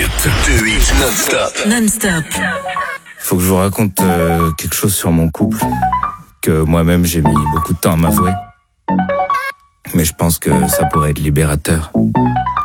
hits non-stop. Non-stop. Faut que je vous raconte quelque chose sur mon couple que moi-même j'ai mis beaucoup de temps à m'avouer. Mais je pense que ça pourrait être libérateur.